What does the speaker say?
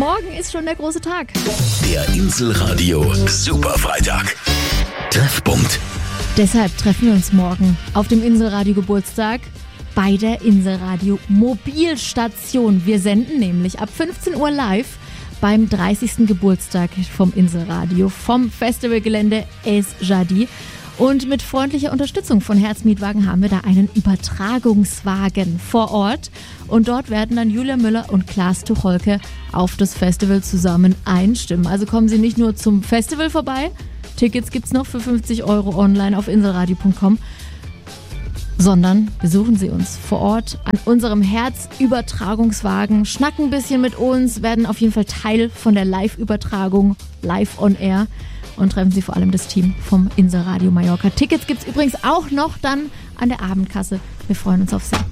Morgen ist schon der große Tag. Der Inselradio Superfreitag. Treffpunkt. Deshalb treffen wir uns morgen auf dem Inselradio Geburtstag bei der Inselradio Mobilstation. Wir senden nämlich ab 15 Uhr live beim 30. Geburtstag vom Inselradio vom Festivalgelände Es Jadi. Und mit freundlicher Unterstützung von Herz-Mietwagen haben wir da einen Übertragungswagen vor Ort. Und dort werden dann Julia Müller und Klaas Tucholke auf das Festival zusammen einstimmen. Also kommen Sie nicht nur zum Festival vorbei, Tickets gibt's noch für 50 € online auf inselradio.com, sondern besuchen Sie uns vor Ort an unserem Herzübertragungswagen, schnacken ein bisschen mit uns, werden auf jeden Fall Teil von der Live-Übertragung, live on air und treffen Sie vor allem das Team vom Inselradio Mallorca. Tickets gibt's übrigens auch noch dann an der Abendkasse. Wir freuen uns auf Sie.